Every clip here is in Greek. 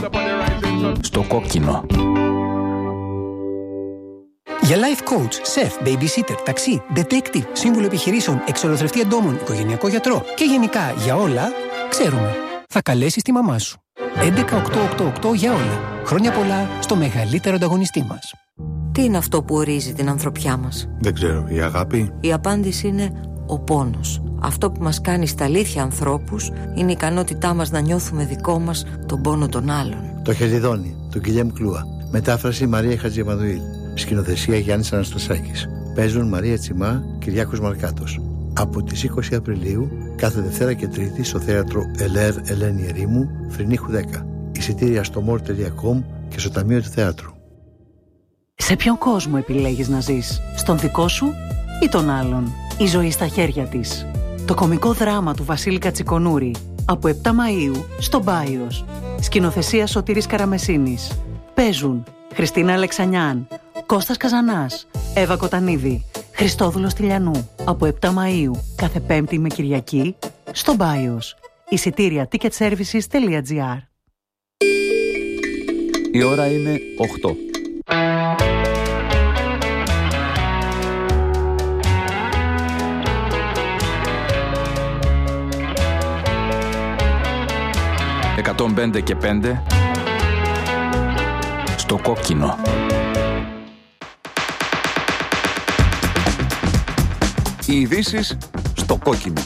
Στο κόκκινο. Για life coach, chef, babysitter, ταξί, detective, σύμβουλο επιχειρήσεων, εξολοθρευτή εντόμων, οικογενειακό γιατρό και γενικά για όλα, ξέρουμε. Θα καλέσεις τη μαμά σου. 11888 για όλα. Χρόνια πολλά στο μεγαλύτερο ανταγωνιστή μας. Τι είναι αυτό που ορίζει την ανθρωπιά μας? Δεν ξέρω, η αγάπη. Η απάντηση είναι ο πόνος. Αυτό που μας κάνει στα αλήθεια ανθρώπους είναι η ικανότητά μας να νιώθουμε δικό μας τον πόνο των άλλων. Το Χελιδόνι, του Γκυλιέμ Κλούα. Μετάφραση Μαρία Χατζημανουήλ. Σκηνοθεσία Γιάννης Αναστασάκης. Παίζουν Μαρία Τσιμά, Κυριάκος Μαρκάτος. Από τις 20 Απριλίου, κάθε Δευτέρα και Τρίτη στο θέατρο Ελέρ Ελένη Ερήμου, Φρυνίχου 10. Εισιτήρια στο more.com και στο Ταμείο του Θεάτρου. Σε ποιον κόσμο επιλέγεις να ζεις? Στον δικό σου ή τον άλλον? Η ζωή στα χέρια της. Το κωμικό δράμα του Βασίλη Κατσικονούρη. Από 7 Μαΐου στο Μπάιος. Σκηνοθεσία Σωτήρης Καραμεσίνης. Παίζουν Χριστίνα Αλεξανιάν, Κώστας Καζανάς, Εύα Κοτανίδη, Χριστόδουλος Τηλιανού. Από 7 Μαΐου κάθε Πέμπτη με Κυριακή στο Μπάιος. Εισιτήρια ticketservices.gr. Η ώρα είναι 8. «105 και 5» στο κόκκινο. Οι ειδήσεις στο κόκκινο.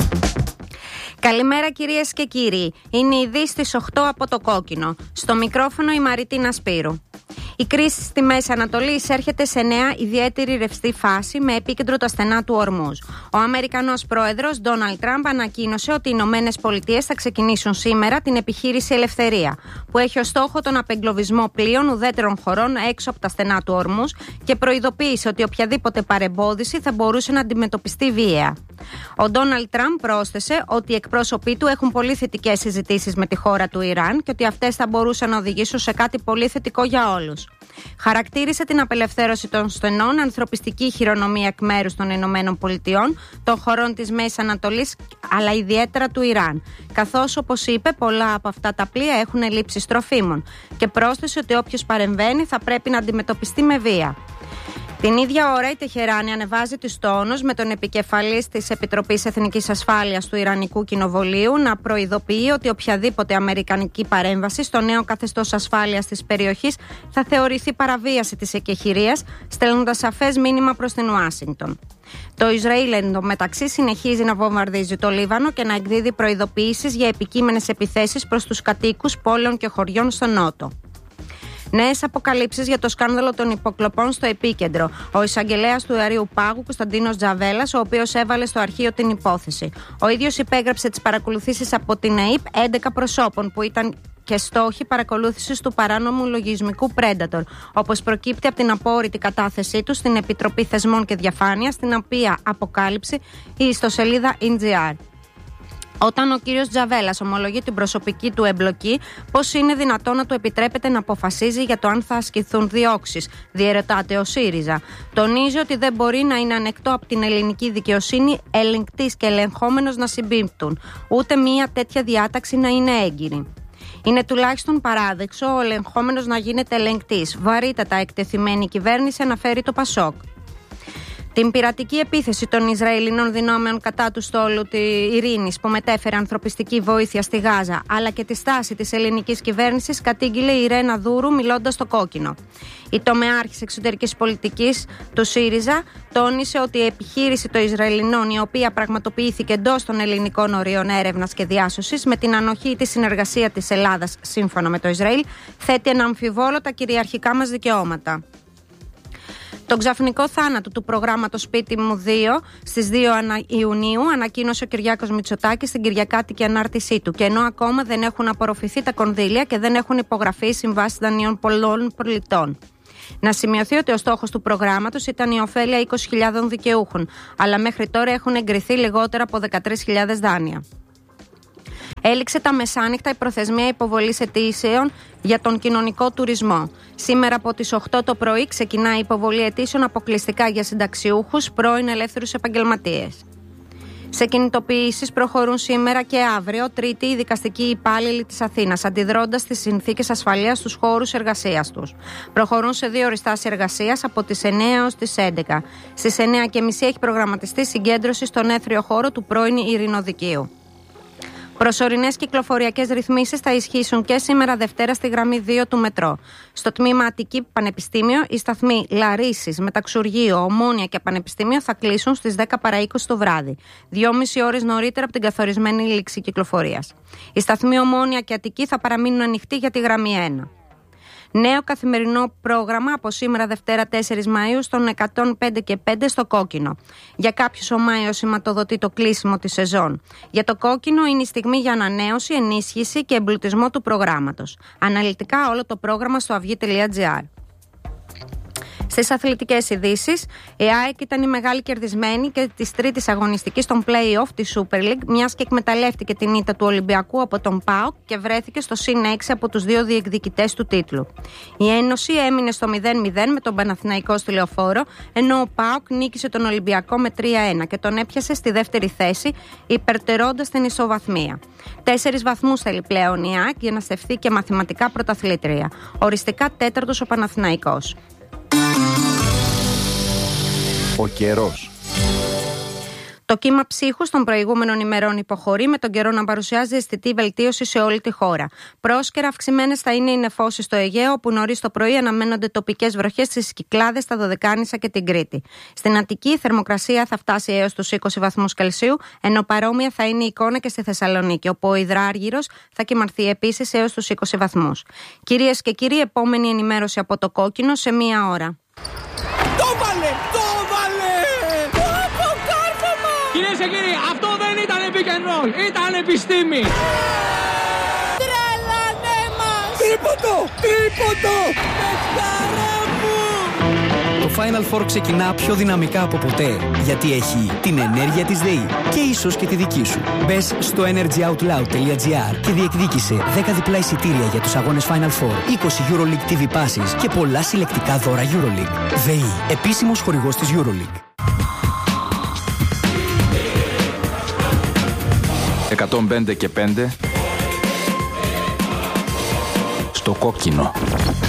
Καλημέρα κυρίες και κύριοι. Είναι η ειδήσεις στις 8 από το κόκκινο. Στο μικρόφωνο η Μαριτίνα Σπύρου. Η κρίση στη Μέση Ανατολή εισέρχεται σε νέα ιδιαίτερη ρευστή φάση με επίκεντρο τα στενά του Ορμούζ. Ο Αμερικανός πρόεδρος Ντόναλντ Τραμπ ανακοίνωσε ότι οι Ηνωμένες Πολιτείες θα ξεκινήσουν σήμερα την επιχείρηση Ελευθερία, που έχει ως στόχο τον απεγκλωβισμό πλοίων ουδέτερων χωρών έξω από τα στενά του Ορμούζ και προειδοποίησε ότι οποιαδήποτε παρεμπόδιση θα μπορούσε να αντιμετωπιστεί βία. Ο Ντόναλντ Τραμπ πρόσθεσε ότι οι εκπρόσωποι του έχουν πολύ θετικές συζητήσεις με τη χώρα του Ιράν και ότι αυτές θα μπορούσαν να οδηγήσουν σε κάτι πολύ θετικό για όλους. Χαρακτήρισε την απελευθέρωση των στενών ανθρωπιστική χειρονομία εκ μέρους των Ηνωμένων Πολιτειών, των χωρών της Μέσης Ανατολής, αλλά ιδιαίτερα του Ιράν. Καθώς, όπως είπε, πολλά από αυτά τα πλοία έχουν ελλείψεις τροφίμων. Και πρόσθεσε ότι όποιος παρεμβαίνει θα πρέπει να αντιμετωπιστεί με βία. Την ίδια ώρα η Τεχεράνη ανεβάζει τους τόνους με τον επικεφαλής της Επιτροπής Εθνικής Ασφάλειας του Ιρανικού Κοινοβουλίου να προειδοποιεί ότι οποιαδήποτε αμερικανική παρέμβαση στο νέο καθεστώς ασφάλειας της περιοχής θα θεωρηθεί παραβίαση της εκεχηρίας, στέλνοντας σαφές μήνυμα προς την Ουάσιγκτον. Το Ισραήλ εντωμεταξύ συνεχίζει να βομβαρδίζει το Λίβανο και να εκδίδει προειδοποιήσεις για επικείμενες επιθέσεις προς τους κατοίκους πόλεων και χωριών στο νότο. Νέες αποκαλύψεις για το σκάνδαλο των υποκλοπών στο επίκεντρο. Ο εισαγγελέας του Αερίου Πάγου, Κωνσταντίνος Τζαβέλας, ο οποίος έβαλε στο αρχείο την υπόθεση. Ο ίδιος υπέγραψε τις παρακολουθήσεις από την ΑΕΠ 11 προσώπων που ήταν και στόχοι παρακολούθησης του παράνομου λογισμικού Predator, όπως προκύπτει από την απόρριτη κατάθεσή του στην Επιτροπή Θεσμών και Διαφάνειας, στην οποία αποκάλυψε η ιστοσελίδα NGR. Όταν ο κύριος Τζαβέλας ομολογεί την προσωπική του εμπλοκή, πώς είναι δυνατόν να του επιτρέπεται να αποφασίζει για το αν θα ασκηθούν διώξεις, διερωτάται ο ΣΥΡΙΖΑ. Τονίζει ότι δεν μπορεί να είναι ανεκτό από την ελληνική δικαιοσύνη ελεγκτής και ελεγχόμενος να συμπίπτουν, ούτε μία τέτοια διάταξη να είναι έγκυρη. Είναι τουλάχιστον παράδεξο ο ελεγχόμενος να γίνεται ελεγκτής. Βαρύτατα εκτεθειμένη κυβέρνηση, αναφέρει το ΠΑΣΟΚ. Την πειρατική επίθεση των Ισραηλινών δυνάμεων κατά του στόλου της Ειρήνης που μετέφερε ανθρωπιστική βοήθεια στη Γάζα, αλλά και τη στάση της ελληνικής κυβέρνησης, κατήγγειλε η Ρένα Δούρου μιλώντας στο κόκκινο. Η τομεάρχης εξωτερικής πολιτικής του ΣΥΡΙΖΑ τόνισε ότι η επιχείρηση των Ισραηλινών, η οποία πραγματοποιήθηκε εντός των ελληνικών ορίων έρευνας και διάσωσης, με την ανοχή της συνεργασία της Ελλάδας σύμφωνα με το Ισραήλ, θέτει ένα αμφιβόλο τα κυριαρχικά μας δικαιώματα. Τον ξαφνικό θάνατο του προγράμματος Σπίτι μου 2 στις 2 Ιουνίου ανακοίνωσε ο Κυριάκος Μητσοτάκης στην κυριακάτικη ανάρτησή του. Και ενώ ακόμα δεν έχουν απορροφηθεί τα κονδύλια και δεν έχουν υπογραφεί οι συμβάσεις δανείων πολλών πολιτών. Να σημειωθεί ότι ο στόχος του προγράμματος ήταν η ωφέλεια 20.000 δικαιούχων, αλλά μέχρι τώρα έχουν εγκριθεί λιγότερα από 13.000 δάνεια. Έληξε τα μεσάνυχτα η προθεσμία υποβολής αιτήσεων για τον κοινωνικό τουρισμό. Σήμερα από τις 8 το πρωί ξεκινά η υποβολή αιτήσεων αποκλειστικά για συνταξιούχους, πρώην ελεύθερους επαγγελματίες. Σε κινητοποιήσεις προχωρούν σήμερα και αύριο, Τρίτη, οι δικαστικοί υπάλληλοι της Αθήνας, αντιδρώντας στις συνθήκες ασφαλείας στους χώρους εργασίας τους. Προχωρούν σε 2 οριστάσεις εργασίας από τις 9 έως τις 11. Στις 9:30 έχει προγραμματιστεί συγκέντρωση στον έθριο χώρο του πρώην Ειρηνοδικείου. Προσωρινές κυκλοφοριακές ρυθμίσεις θα ισχύσουν και σήμερα Δευτέρα στη γραμμή 2 του μετρό. Στο τμήμα Αττική Πανεπιστήμιο, οι σταθμοί Λαρίσης, Μεταξουργείο, Ομόνια και Πανεπιστήμιο θα κλείσουν στις 10 παρά 20 το βράδυ, 2,5 ώρες νωρίτερα από την καθορισμένη λήξη κυκλοφορίας. Οι σταθμοί Ομόνια και Αττική θα παραμείνουν ανοιχτοί για τη γραμμή 1. Νέο καθημερινό πρόγραμμα από σήμερα Δευτέρα 4 Μαΐου στον 105 και 5 στο Κόκκινο. Για κάποιους ο Μάιος σηματοδοτεί το κλείσιμο της σεζόν. Για το Κόκκινο είναι η στιγμή για ανανέωση, ενίσχυση και εμπλουτισμό του προγράμματος. Αναλυτικά όλο το πρόγραμμα στο avyge.gr. Στις αθλητικές ειδήσεις, η ΑΕΚ ήταν η μεγάλη κερδισμένη και της τρίτης αγωνιστικής στον play-off της Super League, μιας και εκμεταλλεύτηκε την ήττα του Ολυμπιακού από τον ΠΑΟΚ και βρέθηκε στο συν 6 από τους 2 διεκδικητές του τίτλου. Η Ένωση έμεινε στο 0-0 με τον Παναθηναϊκό στη Λεωφόρο, ενώ ο ΠΑΟΚ νίκησε τον Ολυμπιακό με 3-1 και τον έπιασε στη δεύτερη θέση, υπερτερώντας την ισοβαθμία. 4 βαθμούς θέλει πλέον η ΑΕΚ για να στεφθεί και μαθηματικά πρωταθλήτρια. Οριστικά 4ος ο Παναθηναϊκός. Ο καιρός. Το κύμα ψύχους των προηγούμενων ημερών υποχωρεί, με τον καιρό να παρουσιάζει αισθητή βελτίωση σε όλη τη χώρα. Πρόσκαιρα αυξημένες θα είναι οι νεφώσεις στο Αιγαίο, όπου νωρίς το πρωί αναμένονται τοπικές βροχές στις Κυκλάδες, τα Δωδεκάνησα και την Κρήτη. Στην Αττική η θερμοκρασία θα φτάσει έως τους 20 βαθμούς Κελσίου, ενώ παρόμοια θα είναι η εικόνα και στη Θεσσαλονίκη, όπου ο υδράργυρος θα κυμανθεί επίσης έως τους 20 βαθμούς. Κυρίες και κύριοι, επόμενη ενημέρωση από το Κόκκινο σε 1 ώρα. Κυρίες και κύριοι, αυτό δεν ήταν pick and roll, ήταν επιστήμη. Τρελανέ μας! Τρίποντο! Παιδιάρα μου! Το Final Four ξεκινά πιο δυναμικά από ποτέ, γιατί έχει την ενέργεια της ΔΕΗ και ίσως και τη δική σου. Μπες στο energyoutloud.gr και διεκδίκησε 10 διπλά εισιτήρια για τους αγώνες Final Four, 20 EuroLeague TV passes και πολλά συλλεκτικά δώρα EuroLeague. ΔΕΗ, επίσημος χορηγός της EuroLeague. 105 και 5 στο Κόκκινο.